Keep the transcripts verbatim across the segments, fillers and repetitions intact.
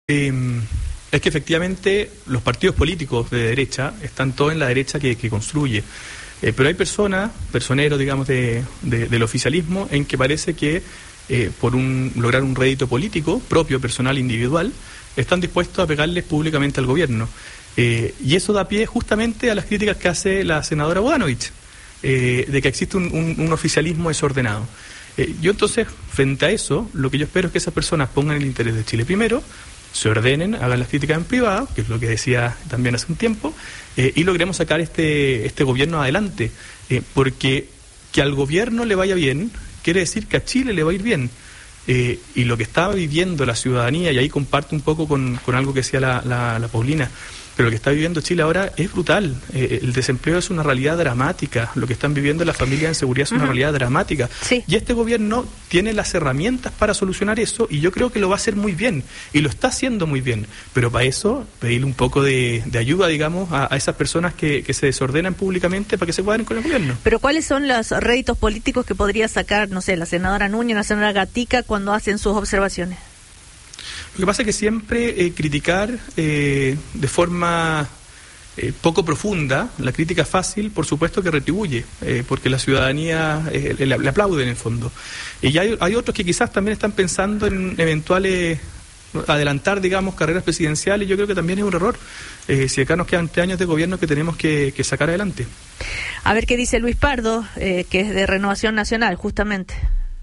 Eh, es que efectivamente los partidos políticos de derecha están todos en la derecha que, que construye. Eh, pero hay personas, personeros, digamos, de, de, del oficialismo, en que parece que eh, por un, lograr un rédito político propio, personal, individual, están dispuestos a pegarles públicamente al gobierno. Eh, y eso da pie justamente a las críticas que hace la senadora Bodanovich, eh, de que existe un, un, un oficialismo desordenado. Eh, yo entonces, frente a eso, lo que yo espero es que esas personas pongan el interés de Chile primero, se ordenen, hagan las críticas en privado, que es lo que decía también hace un tiempo, eh, y logremos sacar este, este gobierno adelante, eh, porque que al gobierno le vaya bien quiere decir que a Chile le va a ir bien. Eh, y lo que está viviendo la ciudadanía, y ahí comparto un poco con, con algo que decía la, la, la Paulina, pero lo que está viviendo Chile ahora es brutal. Eh, el desempleo es una realidad dramática, lo que están viviendo las familias en seguridad es una uh-huh. realidad dramática. Sí. Y este gobierno tiene las herramientas para solucionar eso, y yo creo que lo va a hacer muy bien, y lo está haciendo muy bien. Pero para eso, pedirle un poco de, de ayuda, digamos, a, a esas personas que, que se desordenan públicamente para que se cuadren con el gobierno. Pero ¿cuáles son los réditos políticos que podría sacar, no sé, la senadora Núñez, la senadora Gatica, cuando hacen sus observaciones? Lo que pasa es que siempre eh, criticar eh, de forma eh, poco profunda, la crítica fácil, por supuesto que retribuye, eh, porque la ciudadanía eh, le, le aplaude en el fondo. Y hay, hay otros que quizás también están pensando en eventuales, adelantar, digamos, carreras presidenciales. Yo creo que también es un error. Eh, si acá nos quedan tres años de gobierno que tenemos que, que sacar adelante. A ver qué dice Luis Pardo, eh, que es de Renovación Nacional, justamente.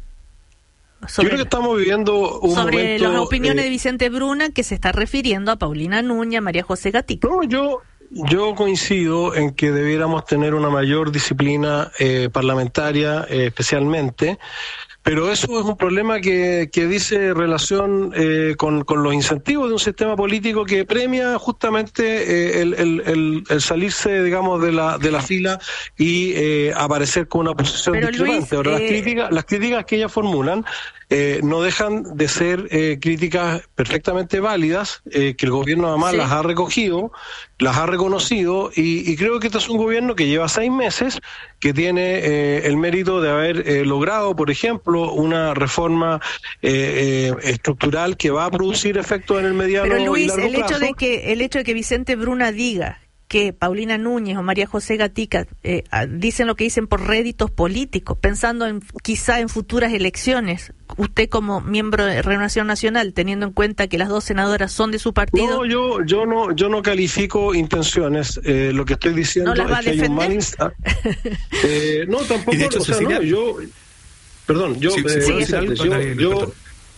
Sobre, Yo creo que estamos viviendo un sobre momento... las opiniones eh, de Vicente Bruna, que se está refiriendo a Paulina Núñez, María José Gatica. No, yo, yo coincido en que debiéramos tener una mayor disciplina eh, parlamentaria, eh, especialmente, pero eso es un problema que, que dice relación eh, con, con los incentivos de un sistema político que premia justamente eh, el, el, el, el salirse, digamos, de la de la fila y eh, aparecer con una posición pero discrepante. Luis, Ahora, eh... las críticas, las críticas que ellas formulan eh, no dejan de ser eh, críticas perfectamente válidas, eh, que el gobierno además sí. las ha recogido, las ha reconocido, y, y creo que este es un gobierno que lleva seis meses, que tiene eh, el mérito de haber eh, logrado, por ejemplo, una reforma eh, eh, estructural que va a producir efectos en el mediano Pero Luis, y largo el hecho plazo. de que el hecho de que Vicente Bruna diga que Paulina Núñez o María José Gatica eh, dicen lo que dicen por réditos políticos, pensando en quizá en futuras elecciones, usted como miembro de Renovación Nacional, teniendo en cuenta que las dos senadoras son de su partido... No, yo yo no yo no califico intenciones, eh, lo que estoy diciendo ¿No las va es que a hay un mal defender? insta- eh, no, tampoco, Y de hecho, o sea, Cecilia, no, yo... Perdón, yo... Sí, eh, sí, Vicente, sí, yo, dale, yo perdón.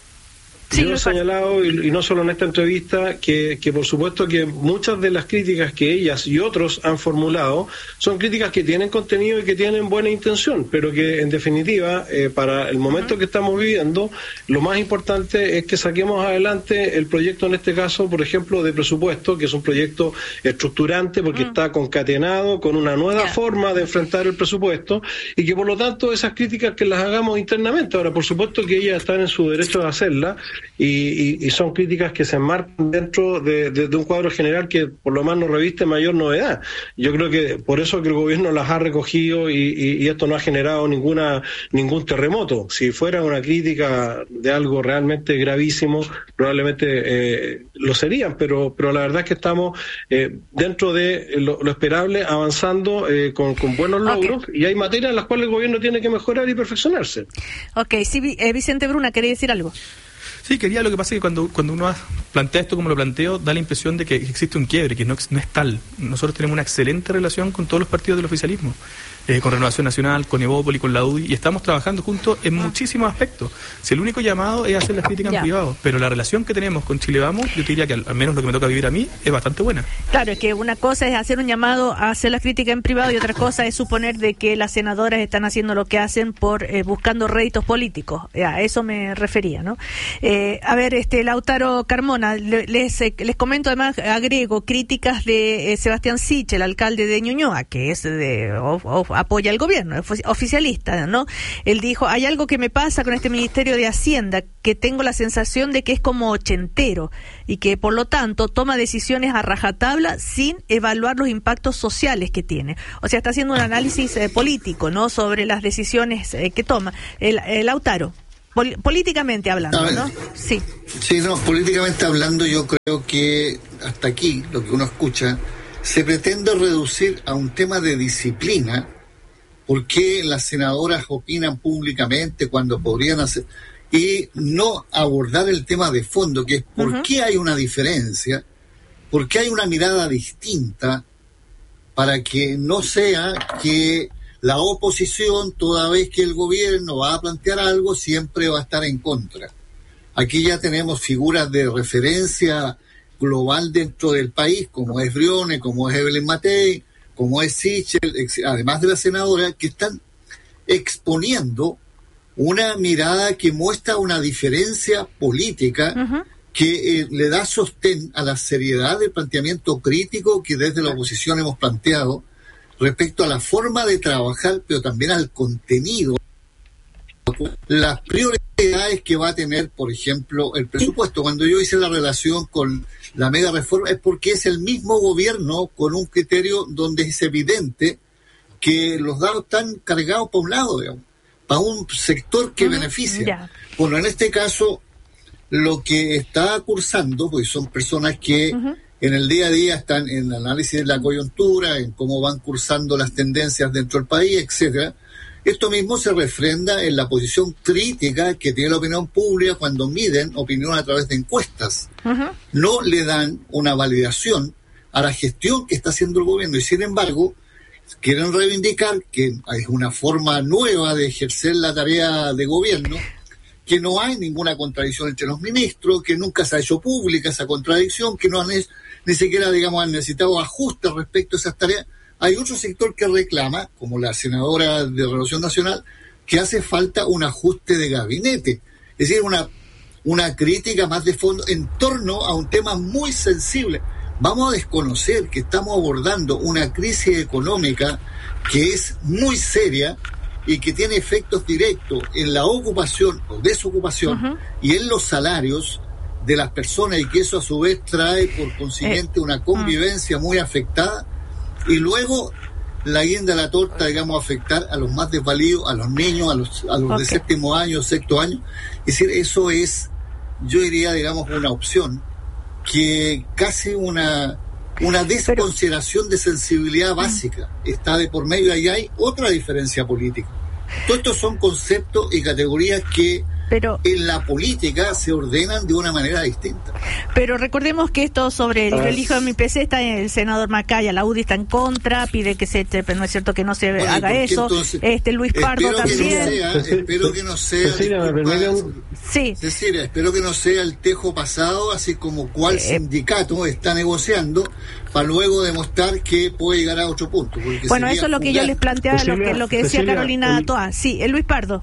Sí, Yo he señalado, y, y no solo en esta entrevista, que, que por supuesto que muchas de las críticas que ellas y otros han formulado son críticas que tienen contenido y que tienen buena intención, pero que en definitiva, eh, para el momento que estamos viviendo, lo más importante es que saquemos adelante el proyecto, en este caso, por ejemplo, de presupuesto, que es un proyecto estructurante porque mm. está concatenado con una nueva yeah. forma de enfrentar el presupuesto, y que por lo tanto esas críticas que las hagamos internamente. Ahora, por supuesto que ellas están en su derecho de hacerlas, Y, y, y son críticas que se enmarcan dentro de, de, de un cuadro general que por lo más no reviste mayor novedad. Yo creo que por eso que el gobierno las ha recogido y, y, y esto no ha generado ninguna ningún terremoto. Si fuera una crítica de algo realmente gravísimo, probablemente eh, lo serían, pero pero la verdad es que estamos eh, dentro de lo, lo esperable, avanzando eh, con, con buenos logros, okay. Y hay materias en las cuales el gobierno tiene que mejorar y perfeccionarse. Ok, sí, eh, Vicente Bruna, ¿quería decir algo? Sí, quería, lo que pasa es que cuando, cuando uno plantea esto como lo planteo, da la impresión de que existe un quiebre, que no, no es tal. Nosotros tenemos una excelente relación con todos los partidos del oficialismo, eh, con Renovación Nacional, con Evópoli, con la U D I, y estamos trabajando juntos en muchísimos aspectos. Si el único llamado es hacer las críticas en privado, pero la relación que tenemos con Chile Vamos, yo te diría que al, al menos lo que me toca vivir a mí, es bastante buena. Claro, es que una cosa es hacer un llamado a hacer las críticas en privado y otra cosa es suponer de que las senadoras están haciendo lo que hacen por eh, buscando réditos políticos. Eh, a eso me refería, ¿no? Eh, a ver, este Lautaro Carmona, les, eh, les comento además, agrego críticas de eh, Sebastián Siche, el alcalde de Ñuñoa, que es de o, o, apoya al gobierno, es oficialista, ¿no? Él dijo, hay algo que me pasa con este Ministerio de Hacienda, que tengo la sensación de que es como ochentero y que por lo tanto toma decisiones a rajatabla sin evaluar los impactos sociales que tiene. O sea, está haciendo un análisis eh, político, ¿no?, sobre las decisiones eh, que toma. El, el Lautaro. Pol- políticamente hablando, ver, ¿no? Sí. Sí, no, políticamente hablando yo creo que hasta aquí, lo que uno escucha, se pretende reducir a un tema de disciplina. ¿Por qué las senadoras opinan públicamente cuando podrían hacer? Y no abordar el tema de fondo, que es por uh-huh. qué hay una diferencia, por qué hay una mirada distinta, para que no sea que la oposición, toda vez que el gobierno va a plantear algo, siempre va a estar en contra. Aquí ya tenemos figuras de referencia global dentro del país, como es Briones, como es Evelyn Matei, como es Sichel, además de la senadora, que están exponiendo una mirada que muestra una diferencia política uh-huh. que eh, le da sostén a la seriedad del planteamiento crítico que desde la oposición hemos planteado respecto a la forma de trabajar, pero también al contenido, las prioridades que va a tener, por ejemplo, el presupuesto. Cuando yo hice la relación con la mega reforma es porque es el mismo gobierno con un criterio donde es evidente que los datos están cargados para un lado, digamos, para un sector que uh-huh. beneficia. Yeah. Bueno, en este caso, lo que está cursando, pues son personas que uh-huh. en el día a día están en el análisis de la coyuntura, en cómo van cursando las tendencias dentro del país, etcétera. Esto mismo se refrenda en la posición crítica que tiene la opinión pública cuando miden opinión a través de encuestas. Uh-huh. No le dan una validación a la gestión que está haciendo el gobierno y, sin embargo, quieren reivindicar que es una forma nueva de ejercer la tarea de gobierno, que no hay ninguna contradicción entre los ministros, que nunca se ha hecho pública esa contradicción, que no han, ni siquiera, digamos, han necesitado ajustes respecto a esas tareas. Hay otro sector que reclama, como la senadora de Renovación Nacional, que hace falta un ajuste de gabinete. Es decir, una, una crítica más de fondo en torno a un tema muy sensible. Vamos a desconocer que estamos abordando una crisis económica que es muy seria y que tiene efectos directos en la ocupación o desocupación uh-huh. y en los salarios de las personas, y que eso a su vez trae por consiguiente eh, una convivencia uh-huh. muy afectada. Y luego la guinda de la torta, digamos, afectar a los más desvalidos, a los niños, a los, a los okay. de séptimo año, sexto año. Es decir, eso es, yo diría, digamos, una opción que casi una, una desconsideración Pero, de sensibilidad básica uh, está de por medio. Ahí hay otra diferencia política. Todos estos son conceptos y categorías que Pero, en la política se ordenan de una manera distinta. Pero recordemos que esto sobre el, el hijo de mi P C está en el senador Macaya, la U D I está en contra, pide que se, pero no es cierto que no se bueno, haga eso. Entonces, este Luis Pardo también. Que no sea, espero que no sea. Cecilia, disculpa, sí. Cecilia, espero que no sea el tejo pasado, así como cuál eh, sindicato está negociando para luego demostrar que puede llegar a otro punto. Bueno, eso es lo que yo les planteaba, Cecilia, lo que, lo que decía Cecilia, Carolina el... Toa. Sí, el Luis Pardo.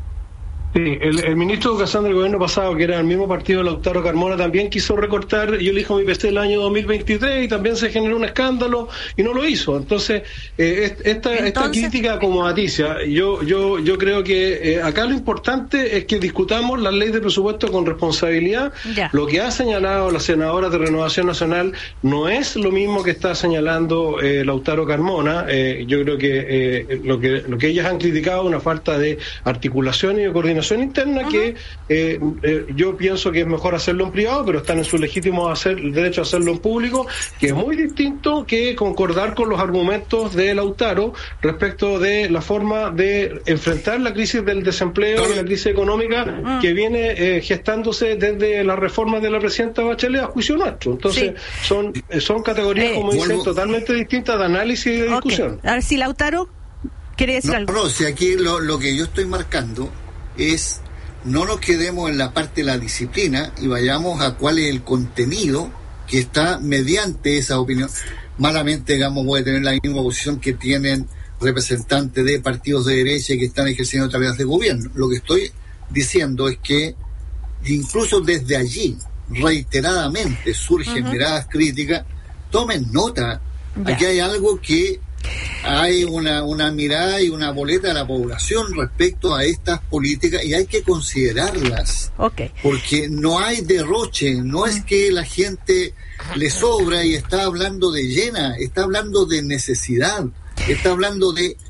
Sí, el, el ministro de Educación del gobierno pasado, que era el mismo partido de Lautaro Carmona, también quiso recortar Yo elijo mi P C el año dos mil veintitrés y también se generó un escándalo y no lo hizo. Entonces, eh, esta, Entonces... esta crítica acomodaticia, yo yo yo creo que eh, acá lo importante es que discutamos la ley de presupuesto con responsabilidad. Ya. Lo que ha señalado la senadora de Renovación Nacional no es lo mismo que está señalando eh, Lautaro Carmona. Eh, yo creo que, eh, lo que lo que ellas han criticado es una falta de articulación y de coordinación interna. Uh-huh. que eh, eh, yo pienso que es mejor hacerlo en privado, pero están en su legítimo hacer, el derecho a hacerlo en público, que es muy distinto que concordar con los argumentos de Lautaro respecto de la forma de enfrentar la crisis del desempleo y la crisis económica uh-huh. que viene eh, gestándose desde la reforma de la presidenta Bachelet a juicio nuestro. Entonces sí. son son categorías, eh, como dicen, vuelvo. totalmente distintas de análisis y de okay. discusión. A ver si Lautaro quiere decir no, algo. No, si aquí lo, lo que yo estoy marcando es no nos quedemos en la parte de la disciplina y vayamos a cuál es el contenido que está mediante esa opinión. Malamente, digamos, voy a tener la misma posición que tienen representantes de partidos de derecha que están ejerciendo tareas de gobierno. Lo que estoy diciendo es que incluso desde allí reiteradamente surgen uh-huh. miradas críticas. Tomen nota, ya. Aquí hay algo que hay una, una mirada y una boleta de la población respecto a estas políticas y hay que considerarlas. Okay. Porque no hay derroche, no es que la gente le sobra y está hablando de llena, está hablando de necesidad, está hablando de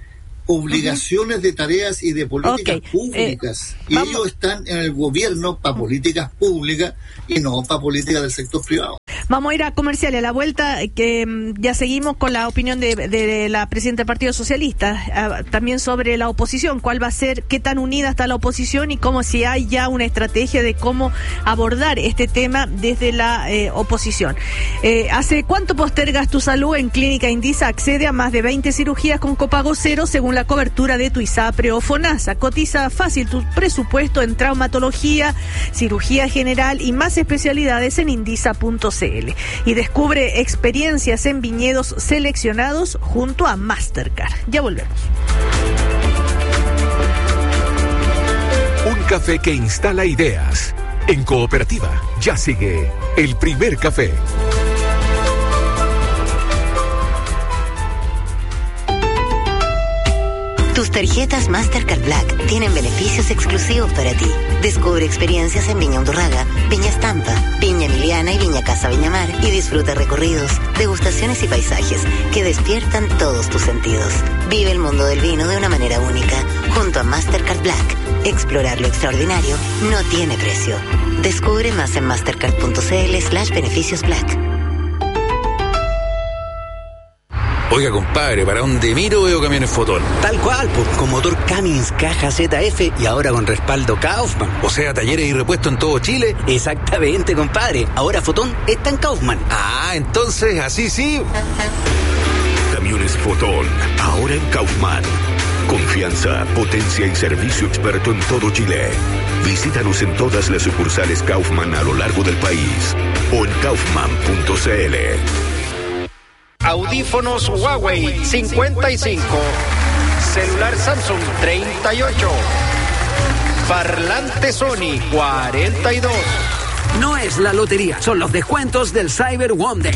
obligaciones uh-huh. de tareas y de políticas okay. públicas. Eh, y vamos. ellos están en el gobierno para políticas públicas y no para políticas del sector privado. Vamos a ir a comerciales. A la vuelta, que mm, ya seguimos con la opinión de, de, de la presidenta del Partido Socialista, uh, también sobre la oposición. ¿Cuál va a ser, qué tan unida está la oposición y cómo, si hay ya una estrategia de cómo abordar este tema desde la eh, oposición? Eh, ¿Hace cuánto postergas tu salud? En Clínica Indisa accede a más de veinte cirugías con copago cero según la cobertura de tu ISAPRE o FONASA. Cotiza fácil tu presupuesto en traumatología, cirugía general y más especialidades en indisa punto c l. Y descubre experiencias en viñedos seleccionados junto a Mastercard. Ya volvemos. Un café que instala ideas. En Cooperativa ya sigue El Primer Café. Tus tarjetas Mastercard Black tienen beneficios exclusivos para ti. Descubre experiencias en Viña Undurraga, Viña Estampa, Viña Emiliana y Viña Casa Viñamar y disfruta recorridos, degustaciones y paisajes que despiertan todos tus sentidos. Vive el mundo del vino de una manera única junto a Mastercard Black. Explorar lo extraordinario no tiene precio. Descubre más en mastercard.cl slash beneficios black. Oiga, compadre, ¿para dónde miro veo camiones Fotón? Tal cual, pues, con motor Cummins Caja Z F y ahora con respaldo Kaufman. O sea, talleres y repuestos en todo Chile. Exactamente, compadre. Ahora Fotón está en Kaufman. Ah, entonces, así sí. Camiones Fotón, ahora en Kaufman. Confianza, potencia y servicio experto en todo Chile. Visítanos en todas las sucursales Kaufman a lo largo del país o en kaufman punto c l. Audífonos Huawei cincuenta y cinco, celular Samsung treinta y ocho, parlante Sony cuarenta y dos. No es la lotería, son los descuentos del Cyber One Day.